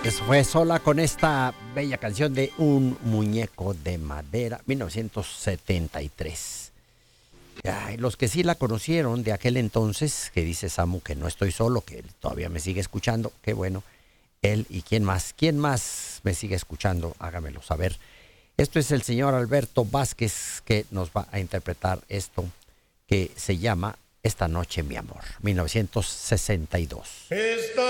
Eso fue Sola con esta bella canción de Un muñeco de madera, 1973. Ay, los que sí la conocieron de aquel entonces, que dice Samu que no estoy solo, que él todavía me sigue escuchando, qué bueno. Él y quién más me sigue escuchando, hágamelo saber. Esto es el señor Alberto Vázquez que nos va a interpretar esto que se llama Esta noche mi amor, 1962.